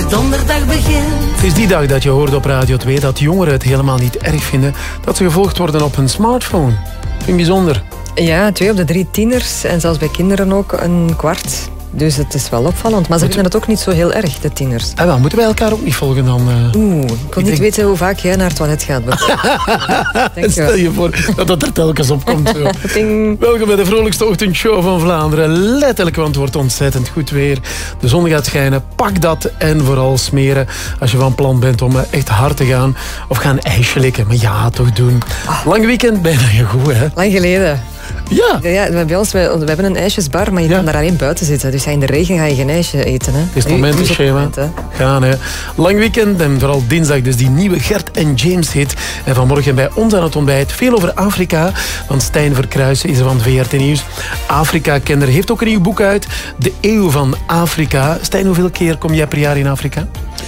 je donderdag begint. Het is die dag dat je hoort op Radio 2 dat jongeren het helemaal niet erg vinden dat ze gevolgd worden op hun smartphone. Vind je bijzonder? Ja, 2 op de 3 tieners en zelfs bij kinderen ook 1/4. Dus het is wel opvallend. Maar ze vinden het ook niet zo heel erg, de tieners. En wel, moeten wij elkaar ook niet volgen dan? Ik wil niet weten hoe vaak jij naar het toilet gaat. Stel je voor dat dat er telkens op komt. Zo. Welkom bij de vrolijkste ochtendshow van Vlaanderen. Letterlijk, want het wordt ontzettend goed weer. De zon gaat schijnen. Pak dat en vooral smeren als je van plan bent om echt hard te gaan. Of gaan een ijsje likken. Maar ja, toch doen. Lang weekend, bijna je goed, hè? Lang geleden. Ja. Bij ons, we hebben een ijsjesbar, maar je kan daar alleen buiten zitten. Dus in de regen ga je geen ijsje eten. Hè. Het is het momentenschema. Gaan, hè. Lang weekend en vooral dinsdag dus die nieuwe Gert en James hit. En vanmorgen bij ons aan het ontbijt veel over Afrika. Want Stijn Verkruijsen is er van VRT Nieuws. Afrika-kenner heeft ook een nieuw boek uit. De Eeuw van Afrika. Stijn, hoeveel keer kom jij per jaar in Afrika?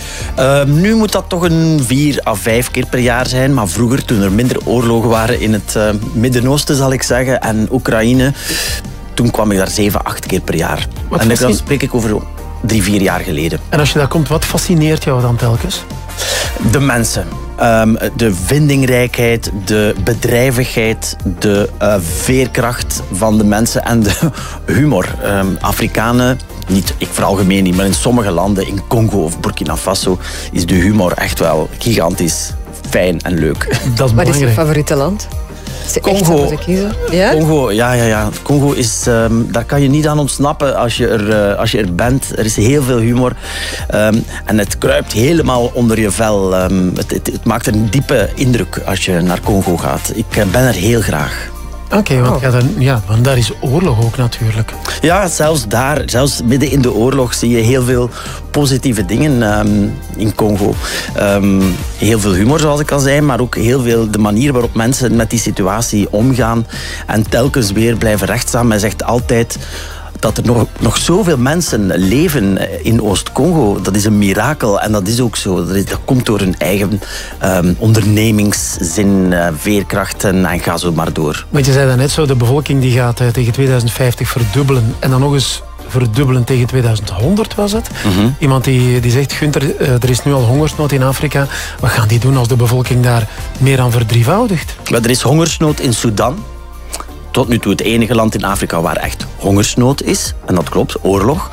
Nu moet dat toch een 4 à 5 keer per jaar zijn. Maar vroeger, toen er minder oorlogen waren in het Midden-Oosten, zal ik zeggen, en Oekraïne, toen kwam ik daar 7, 8 keer per jaar. En dan spreek ik over 3, 4 jaar geleden. En als je daar komt, wat fascineert jou dan telkens? De mensen. De vindingrijkheid, de bedrijvigheid, de veerkracht van de mensen en de humor. Afrikanen, niet, ik veralgemeen niet, maar in sommige landen, in Congo of Burkina Faso, is de humor echt wel gigantisch fijn en leuk. Dat is Wat is je favoriete land? Congo. Ja? Congo, ja. Congo is, daar kan je niet aan ontsnappen als je er bent. Er is heel veel humor. En het kruipt helemaal onder je vel. Het maakt een diepe indruk als je naar Congo gaat. Ik ben er heel graag. Oké, want daar is oorlog ook natuurlijk. Ja, zelfs midden in de oorlog zie je heel veel positieve dingen in Congo. Heel veel humor, zoals ik al zei, maar ook heel veel de manier waarop mensen met die situatie omgaan en telkens weer blijven rechtstaan. Hij zegt altijd dat er nog zoveel mensen leven in Oost-Congo. Dat is een mirakel en dat is ook zo. Dat komt door hun eigen ondernemingszin, veerkrachten en ga zo maar door. Want je zei daarnet zo, de bevolking die gaat tegen 2050 verdubbelen en dan nog eens verdubbelen tegen 2100 was het. Mm-hmm. Iemand die zegt, Gunther, er is nu al hongersnood in Afrika. Wat gaan die doen als de bevolking daar meer dan verdrievoudigt? Er is hongersnood in Sudan. Tot nu toe het enige land in Afrika waar echt hongersnood is. En dat klopt, oorlog.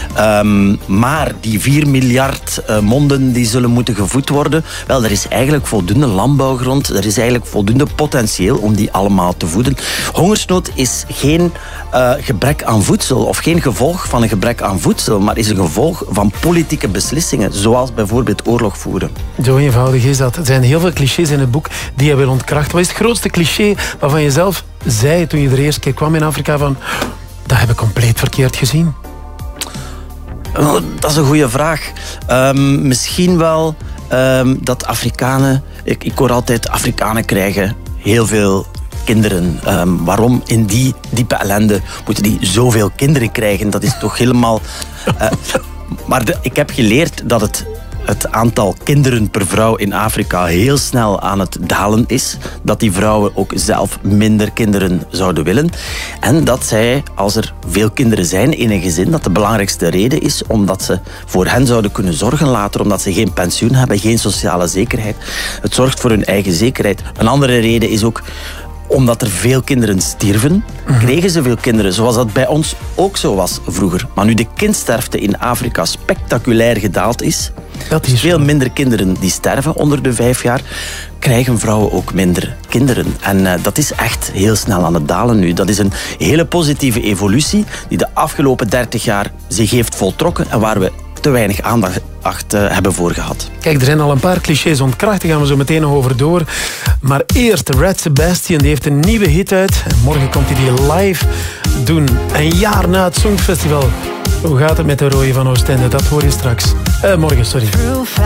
Maar die 4 miljard monden die zullen moeten gevoed worden. Wel, er is eigenlijk voldoende landbouwgrond. Er is eigenlijk voldoende potentieel om die allemaal te voeden. Hongersnood is geen gebrek aan voedsel of geen gevolg van een gebrek aan voedsel, maar is een gevolg van politieke beslissingen, zoals bijvoorbeeld oorlog voeren. Zo eenvoudig is dat. Er zijn heel veel clichés in het boek die je wil ontkrachten. Wat is het grootste cliché waarvan je zelf zei toen je de eerste keer kwam in Afrika van, dat heb ik compleet verkeerd gezien? Oh, dat is een goede vraag. Misschien wel dat Afrikanen, ik hoor altijd, Afrikanen krijgen heel veel kinderen. Waarom in die diepe ellende moeten die zoveel kinderen krijgen? Dat is toch helemaal... Maar ik heb geleerd dat het aantal kinderen per vrouw in Afrika heel snel aan het dalen is. Dat die vrouwen ook zelf minder kinderen zouden willen. En dat zij, als er veel kinderen zijn in een gezin, dat de belangrijkste reden is omdat ze voor hen zouden kunnen zorgen later, omdat ze geen pensioen hebben, geen sociale zekerheid. Het zorgt voor hun eigen zekerheid. Een andere reden is ook omdat er veel kinderen stierven, kregen ze veel kinderen, zoals dat bij ons ook zo was vroeger. Maar nu de kindsterfte in Afrika spectaculair gedaald is, veel minder kinderen die sterven onder de 5 jaar, krijgen vrouwen ook minder kinderen. En dat is echt heel snel aan het dalen nu. Dat is een hele positieve evolutie die de afgelopen 30 jaar zich heeft voltrokken en waar we te weinig aandacht hebben voor gehad. Kijk, er zijn al een paar clichés ontkracht, daar gaan we zo meteen nog over door. Maar eerst, Red Sebastian, die heeft een nieuwe hit uit. En morgen komt hij die live doen. Een jaar na het Songfestival. Hoe gaat het met de Roy van Oostende? Dat hoor je straks. Morgen, sorry.